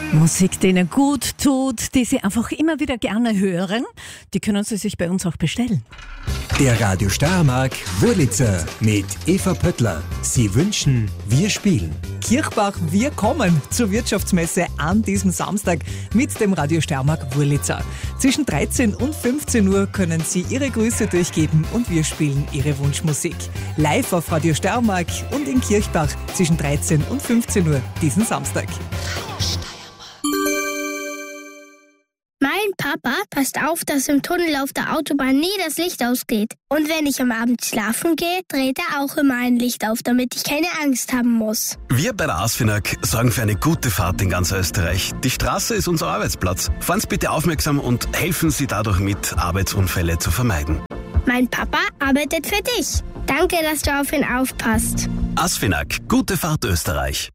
Musik, die Ihnen gut tut, die Sie einfach immer wieder gerne hören, die können Sie sich bei uns auch bestellen. Der Radio Steiermark Wurlitzer mit Eva Pöttler. Sie wünschen, wir spielen. Kirchbach, wir kommen zur Wirtschaftsmesse an diesem Samstag mit dem Radio Steiermark Wurlitzer. Zwischen 13 und 15 Uhr können Sie Ihre Grüße durchgeben und wir spielen Ihre Wunschmusik. Live auf Radio Steiermark und in Kirchbach zwischen 13 und 15 Uhr diesen Samstag. Mein Papa passt auf, dass im Tunnel auf der Autobahn nie das Licht ausgeht. Und wenn ich am Abend schlafen gehe, dreht er auch immer ein Licht auf, damit ich keine Angst haben muss. Wir bei der ASFINAG sorgen für eine gute Fahrt in ganz Österreich. Die Straße ist unser Arbeitsplatz. Fahren Sie bitte aufmerksam und helfen Sie dadurch mit, Arbeitsunfälle zu vermeiden. Mein Papa arbeitet für dich. Danke, dass du auf ihn aufpasst. ASFINAG, gute Fahrt Österreich.